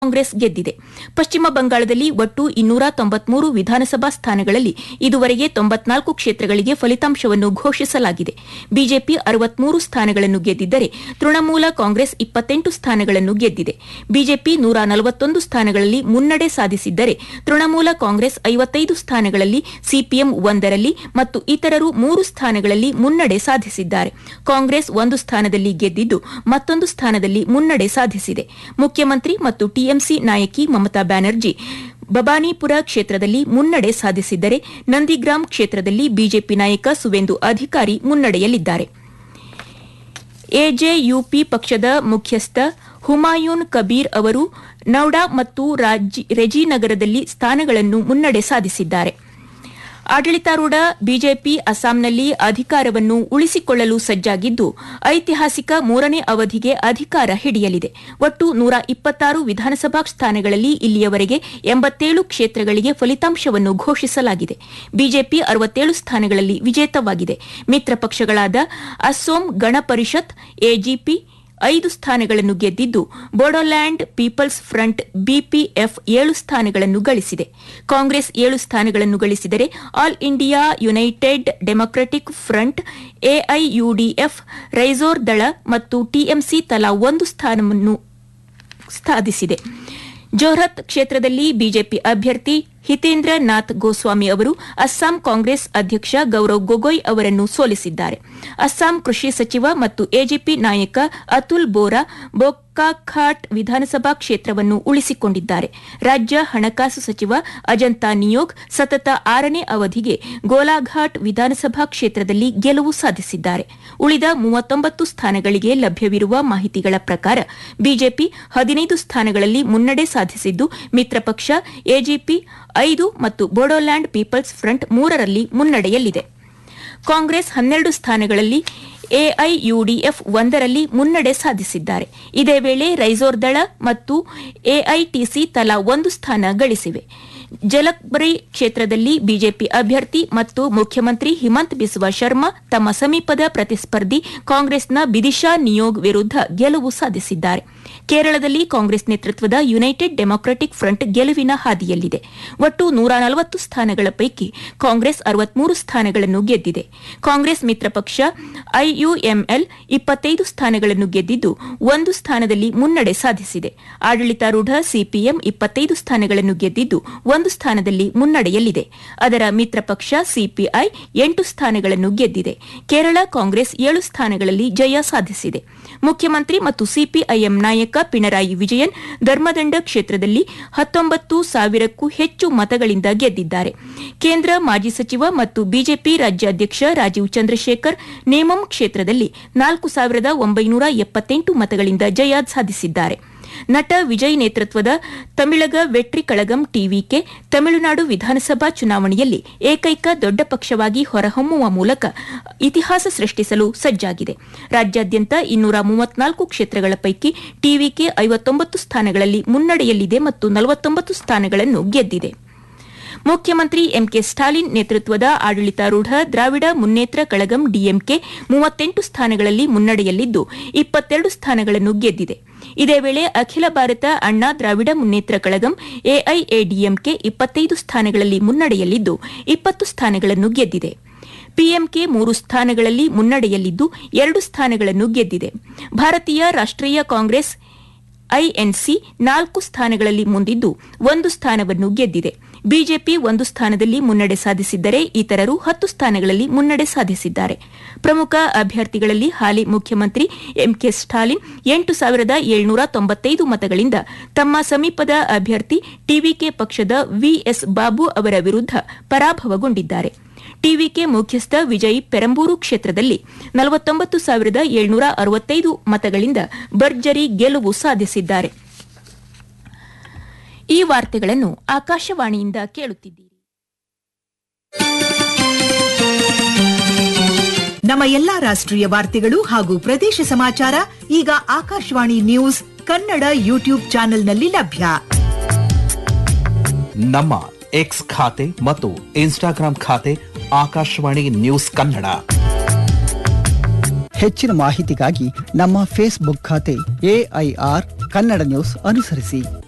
ಕಾಂಗ್ರೆಸ್ ಗೆದ್ದಿದೆ. ಪಶ್ಚಿಮ ಬಂಗಾಳದಲ್ಲಿ ಒಟ್ಟು 293 ವಿಧಾನಸಭಾ ಸ್ಥಾನಗಳಲ್ಲಿ ಇದುವರೆಗೆ 94 ಕ್ಷೇತ್ರಗಳಿಗೆ ಫಲಿತಾಂಶವನ್ನು ಘೋಷಿಸಲಾಗಿದೆ. ಬಿಜೆಪಿ 63 ಸ್ಥಾನಗಳನ್ನು ಗೆದ್ದಿದ್ದರೆ ತೃಣಮೂಲ ಕಾಂಗ್ರೆಸ್ 28 ಸ್ಥಾನಗಳನ್ನು ಗೆದ್ದಿದೆ. ಬಿಜೆಪಿ 141 ಸ್ಥಾನಗಳಲ್ಲಿ ಮುನ್ನಡೆ ಸಾಧಿಸಿದ್ದರೆ ತೃಣಮೂಲ ಕಾಂಗ್ರೆಸ್ 55 ಸ್ಥಾನಗಳಲ್ಲಿ, ಸಿಪಿಎಂ 1ರಲ್ಲಿ ಮತ್ತು ಇತರರು 3 ಸ್ಥಾನಗಳಲ್ಲಿ ಮುನ್ನಡೆ ಸಾಧಿಸಿದ್ದಾರೆ. ಕಾಂಗ್ರೆಸ್ 1 ಸ್ಥಾನದಲ್ಲಿ ಗೆದ್ದಿದ್ದು ಮತ್ತೊಂದು ಸ್ಥಾನದಲ್ಲಿ ಮುನ್ನಡೆ ಸಾಧಿಸಿದೆ. ಮುಖ್ಯಮಂತ್ರಿ ಮತ್ತು ಟಿಎಂಸಿ ನಾಯಕಿ ಮಮತಾ ಬ್ಯಾನರ್ಜಿ ಬಬಾನಿಪುರ ಕ್ಷೇತ್ರದಲ್ಲಿ ಮುನ್ನಡೆ ಸಾಧಿಸಿದ್ದರೆ ನಂದಿಗ್ರಾಮ್ ಕ್ಷೇತ್ರದಲ್ಲಿ ಬಿಜೆಪಿ ನಾಯಕ ಸುವೇಂದು ಅಧಿಕಾರಿ ಮುನ್ನಡೆಯಲ್ಲಿದ್ದಾರೆ. ಎಜೆಯುಪಿ ಪಕ್ಷದ ಮುಖ್ಯಸ್ಥ ಹುಮಾಯೂನ್ ಕಬೀರ್ ಅವರು ನೌಡಾ ಮತ್ತು ರೆಜಿನಗರದಲ್ಲಿ ಸ್ಥಾನಗಳನ್ನು ಮುನ್ನಡೆ ಸಾಧಿಸಿದ್ದಾರೆ. ಆಡಳಿತಾರೂಢ ಬಿಜೆಪಿ ಅಸ್ಸಾಂನಲ್ಲಿ ಅಧಿಕಾರವನ್ನು ಉಳಿಸಿಕೊಳ್ಳಲು ಸಜ್ಜಾಗಿದ್ದು ಐತಿಹಾಸಿಕ 3ನೇ ಅವಧಿಗೆ ಅಧಿಕಾರ ಹಿಡಿಯಲಿದೆ. ಒಟ್ಟು 126 ವಿಧಾನಸಭಾ ಸ್ಥಾನಗಳಲ್ಲಿ ಇಲ್ಲಿಯವರೆಗೆ 87 ಕ್ಷೇತ್ರಗಳಿಗೆ ಫಲಿತಾಂಶವನ್ನು ಘೋಷಿಸಲಾಗಿದೆ. ಬಿಜೆಪಿ 67 ಸ್ಥಾನಗಳಲ್ಲಿ ವಿಜೇತವಾಗಿದೆ. ಮಿತ್ರ ಪಕ್ಷಗಳಾದ ಅಸ್ಸೋಂ ಗಣ ಪರಿಷತ್ ಎಜಿಪಿ 5 ಸ್ಥಾನಗಳನ್ನು ಗೆದ್ದಿದ್ದು ಬೋಡೋಲ್ಯಾಂಡ್ ಪೀಪಲ್ಸ್ ಫ್ರಂಟ್ ಬಿಪಿಎಫ್ 7 ಸ್ಥಾನಗಳನ್ನು ಗಳಿಸಿದೆ. ಕಾಂಗ್ರೆಸ್ 7 ಸ್ಥಾನಗಳನ್ನು ಗಳಿಸಿದರೆ all India United democratic front AIUDF, Raijor ದಳ ಮತ್ತು ಟಿಎಂಸಿ ತಲಾ 1 ಸ್ಥಾನವನ್ನು ಸಾಧಿಸಿದೆ. ಜೋರ್ಹತ್ ಕ್ಷೇತ್ರದಲ್ಲಿ ಬಿಜೆಪಿ ಅಭ್ಯರ್ಥಿ ಹಿತೇಂದ್ರ ನಾಥ್ ಗೋಸ್ವಾಮಿ ಅವರು ಅಸ್ಸಾಂ ಕಾಂಗ್ರೆಸ್ ಅಧ್ಯಕ್ಷ ಗೌರವ್ ಗೊಗೊಯ್ ಅವರನ್ನು ಸೋಲಿಸಿದ್ದಾರೆ. ಅಸ್ಸಾಂ ಕೃಷಿ ಸಚಿವ ಮತ್ತು ಎಜಿಪಿ ನಾಯಕ ಅತುಲ್ ಬೋರಾ ಬೋಕಾಖಾಟ್ ವಿಧಾನಸಭಾ ಕ್ಷೇತ್ರವನ್ನು ಉಳಿಸಿಕೊಂಡಿದ್ದಾರೆ. ರಾಜ್ಯ ಹಣಕಾಸು ಸಚಿವ ಅಜಂತಾ ನಿಯೋಗ್ ಸತತ 6ನೇ ಅವಧಿಗೆ ಗೋಲಾಘಾಟ್ ವಿಧಾನಸಭಾ ಕ್ಷೇತ್ರದಲ್ಲಿ ಗೆಲುವು ಸಾಧಿಸಿದ್ದಾರೆ. ಉಳಿದ 39 ಸ್ಥಾನಗಳಿಗೆ ಲಭ್ಯವಿರುವ ಮಾಹಿತಿಗಳ ಪ್ರಕಾರ ಬಿಜೆಪಿ 15 ಸ್ಥಾನಗಳಲ್ಲಿ ಮುನ್ನಡೆ ಸಾಧಿಸಿದ್ದು ಮಿತ್ರ ಪಕ್ಷ ಎಜಿಪಿ 5 ಮತ್ತು ಬೋಡೋಲ್ಯಾಂಡ್ ಪೀಪಲ್ಸ್ ಫ್ರಂಟ್ 3ರಲ್ಲಿ ಮುನ್ನಡೆಯಲ್ಲಿದೆ. ಕಾಂಗ್ರೆಸ್ 12 ಸ್ಥಾನಗಳಲ್ಲಿ, ಎಐಯುಡಿಎಫ್ 1ರಲ್ಲಿ ಮುನ್ನಡೆ ಸಾಧಿಸಿದ್ದಾರೆ. ಇದೇ ವೇಳೆ ರೈಜೋರ್ ದಳ ಮತ್ತು ಎಐಟಿಸಿ ತಲಾ 1 ಸ್ಥಾನ ಗಳಿಸಿವೆ. ಜಲಕ್ಬರಿ ಕ್ಷೇತ್ರದಲ್ಲಿ ಬಿಜೆಪಿ ಅಭ್ಯರ್ಥಿ ಮತ್ತು ಮುಖ್ಯಮಂತ್ರಿ ಹಿಮಂತ್ ಬಿಸ್ವಾ ಶರ್ಮಾ ತಮ್ಮ ಸಮೀಪದ ಪ್ರತಿಸ್ಪರ್ಧಿ ಕಾಂಗ್ರೆಸ್ನ ಬಿದಿಶಾ ನಿಯೋಗ್ ವಿರುದ್ಧ ಗೆಲುವು ಸಾಧಿಸಿದ್ದಾರೆ. ಕೇರಳದಲ್ಲಿ ಕಾಂಗ್ರೆಸ್ ನೇತೃತ್ವದ ಯುನೈಟೆಡ್ ಡೆಮೊಕ್ರೆಟಿಕ್ ಫ್ರಂಟ್ ಗೆಲುವಿನ ಹಾದಿಯಲ್ಲಿದೆ. ಒಟ್ಟು 140 ಸ್ಥಾನಗಳ ಪೈಕಿ ಕಾಂಗ್ರೆಸ್ 63 ಸ್ಥಾನಗಳನ್ನು ಗೆದ್ದಿದೆ. ಕಾಂಗ್ರೆಸ್ ಮಿತ್ರ ಪಕ್ಷ ಐಯುಎಂಎಲ್ 25 ಸ್ಥಾನಗಳನ್ನು ಗೆದ್ದಿದ್ದು 1 ಸ್ಥಾನದಲ್ಲಿ ಮುನ್ನಡೆ ಸಾಧಿಸಿದೆ. ಆಡಳಿತಾರೂಢ ಸಿಪಿಎಂ 25 ಸ್ಥಾನಗಳನ್ನು ಗೆದ್ದಿದ್ದು 1 ಸ್ಥಾನದಲ್ಲಿ ಮುನ್ನಡೆಯಲ್ಲಿದೆ. ಅದರ ಮಿತ್ರ ಪಕ್ಷ ಸಿಪಿಐ 8 ಸ್ಥಾನಗಳನ್ನು ಗೆದ್ದಿದೆ. ಕೇರಳ ಕಾಂಗ್ರೆಸ್ 7 ಸ್ಥಾನಗಳಲ್ಲಿ ಜಯ ಸಾಧಿಸಿದೆ. ಮುಖ್ಯಮಂತ್ರಿ ಮತ್ತು ಸಿಪಿಐಎಂ ನಾಯಕ ಪಿಣರಾಯಿ ವಿಜಯನ್ ಧರ್ಮದಂಡ ಕ್ಷೇತ್ರದಲ್ಲಿ 19,000ಕ್ಕೂ ಹೆಚ್ಚು ಮತಗಳಿಂದ ಗೆದ್ದಿದ್ದಾರೆ. ಕೇಂದ್ರ ಮಾಜಿ ಸಚಿವ ಮತ್ತು ಬಿಜೆಪಿ ರಾಜ್ಯಾಧ್ಯಕ್ಷ ರಾಜೀವ್ ಚಂದ್ರಶೇಖರ್ ನೇಮಂ ಕ್ಷೇತ್ರದಲ್ಲಿ 4,978 ಮತಗಳಿಂದ ಜಯ ಸಾಧಿಸಿದ್ದಾರೆ. ನಟ ವಿಜಯ್ ನೇತೃತ್ವದ ತಮಿಳಗ ವೆಟ್ರಿ ಕಳಗಂ ಟಿವಿಕೆ ತಮಿಳುನಾಡು ವಿಧಾನಸಭಾ ಚುನಾವಣೆಯಲ್ಲಿ ಏಕೈಕ ದೊಡ್ಡ ಪಕ್ಷವಾಗಿ ಹೊರಹೊಮ್ಮುವ ಮೂಲಕ ಇತಿಹಾಸ ಸೃಷ್ಟಿಸಲು ಸಜ್ಜಾಗಿದೆ. ರಾಜ್ಯಾದ್ಯಂತ 234 ಕ್ಷೇತ್ರಗಳ ಪೈಕಿ ಟಿವಿಕೆ 59 ಸ್ಥಾನಗಳಲ್ಲಿ ಮುನ್ನಡೆಯಲ್ಲಿದೆ ಮತ್ತು 49 ಸ್ಥಾನಗಳನ್ನು ಗೆದ್ದಿದೆ. ಮುಖ್ಯಮಂತ್ರಿ ಎಂಕೆ ಸ್ಟಾಲಿನ್ ನೇತೃತ್ವದ ಆಡಳಿತಾರೂಢ ದ್ರಾವಿಡ ಮುನ್ನೇತ್ರ ಕಳಗಂ ಡಿಎಂಕೆ 38 ಸ್ಥಾನಗಳಲ್ಲಿ ಮುನ್ನಡೆಯಲ್ಲಿದ್ದು 22 ಸ್ಥಾನಗಳನ್ನು ಗೆದ್ದಿದೆ. ಇದೇ ವೇಳೆ ಅಖಿಲ ಭಾರತ ಅಣ್ಣಾ ದ್ರಾವಿಡ ಮುನ್ನೇತ್ರ ಕಳಗಂ ಎಐಎಡಿಎಂಕೆ 25 ಸ್ಥಾನಗಳಲ್ಲಿ ಮುನ್ನಡೆಯಲ್ಲಿದ್ದು 20 ಸ್ಥಾನಗಳನ್ನು ಗೆದ್ದಿದೆ. ಪಿಎಂಕೆ 3 ಸ್ಥಾನಗಳಲ್ಲಿ ಮುನ್ನಡೆಯಲ್ಲಿದ್ದು 2 ಸ್ಥಾನಗಳನ್ನು ಗೆದ್ದಿದೆ. ಭಾರತೀಯ ರಾಷ್ಟ್ರೀಯ ಕಾಂಗ್ರೆಸ್ ಐಎನ್ಸಿ 4 ಸ್ಥಾನಗಳಲ್ಲಿ ಮುಂದಿದ್ದು 1 ಸ್ಥಾನವನ್ನು ಗೆದ್ದಿದೆ. ಬಿಜೆಪಿ 1 ಸ್ಥಾನದಲ್ಲಿ ಮುನ್ನಡೆ ಸಾಧಿಸಿದ್ದರೆ ಇತರರು 10 ಸ್ಥಾನಗಳಲ್ಲಿ ಮುನ್ನಡೆ ಸಾಧಿಸಿದ್ದಾರೆ. ಪ್ರಮುಖ ಅಭ್ಯರ್ಥಿಗಳಲ್ಲಿ ಹಾಲಿ ಮುಖ್ಯಮಂತ್ರಿ ಎಂಕೆ ಸ್ಟಾಲಿನ್ 8,795 ಮತಗಳಿಂದ ತಮ್ಮ ಸಮೀಪದ ಅಭ್ಯರ್ಥಿ ಟಿವಿಕೆ ಪಕ್ಷದ ವಿಎಸ್ ಬಾಬು ಅವರ ವಿರುದ್ಧ ಪರಾಭವಗೊಂಡಿದ್ದಾರೆ. ಟಿವಿಕೆ ಮುಖ್ಯಸ್ಥ ವಿಜಯ್ ಪೆರಂಬೂರು ಕ್ಷೇತ್ರದಲ್ಲಿ 49,765 ಮತಗಳಿಂದ ಭರ್ಜರಿ ಗೆಲುವು ಸಾಧಿಸಿದ್ದಾರೆ. ಈ ವಾರ್ತೆಗಳನ್ನು ಆಕಾಶವಾಣಿಯಿಂದ ಕೇಳುತ್ತಿದ್ದೀರಿ. ನಮ್ಮ ಎಲ್ಲಾ ರಾಷ್ಟ್ರೀಯ ವಾರ್ತೆಗಳು ಹಾಗೂ ಪ್ರದೇಶ ಸಮಾಚಾರ ಈಗ ಆಕಾಶವಾಣಿ ನ್ಯೂಸ್ ಕನ್ನಡ ಯೂಟ್ಯೂಬ್ ಚಾನೆಲ್ನಲ್ಲಿ ಲಭ್ಯ. ನಮ್ಮ ಎಕ್ಸ್ ಖಾತೆ ಮತ್ತು ಇನ್ಸ್ಟಾಗ್ರಾಂ ಖಾತೆ ಆಕಾಶವಾಣಿ ನ್ಯೂಸ್ ಕನ್ನಡ. ಹೆಚ್ಚಿನ ಮಾಹಿತಿಗಾಗಿ ನಮ್ಮ ಫೇಸ್ಬುಕ್ ಖಾತೆ AIR ಕನ್ನಡ ನ್ಯೂಸ್ ಅನುಸರಿಸಿ.